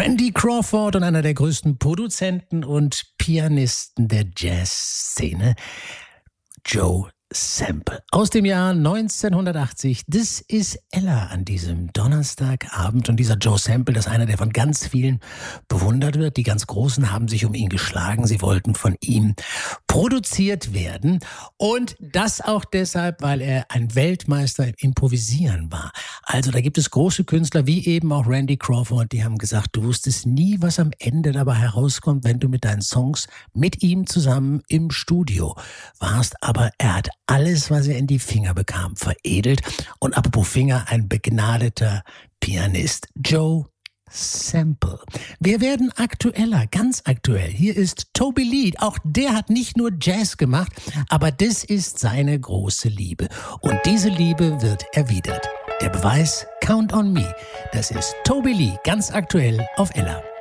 Randy Crawford und einer der größten Produzenten und Pianisten der Jazzszene, Joe Sample. Aus dem Jahr 1980. Das ist Ella an diesem Donnerstagabend. Und dieser Joe Sample, das ist einer, der von ganz vielen bewundert wird. Die ganz Großen haben sich um ihn geschlagen. Sie wollten von ihm produziert werden. Und das auch deshalb, weil er ein Weltmeister im Improvisieren war. Also da gibt es große Künstler, wie eben auch Randy Crawford, die haben gesagt, du wusstest nie, was am Ende dabei herauskommt, wenn du mit deinen Songs mit ihm zusammen im Studio warst. Aber er hat alles, was er in die Finger bekam, veredelt. Und apropos Finger, ein begnadeter Pianist, Joe Sample. Wir werden aktueller, ganz aktuell. Hier ist Toby Lee. Auch der hat nicht nur Jazz gemacht, aber das ist seine große Liebe. Und diese Liebe wird erwidert. Der Beweis, Count on Me. Das ist Toby Lee, ganz aktuell auf Ella.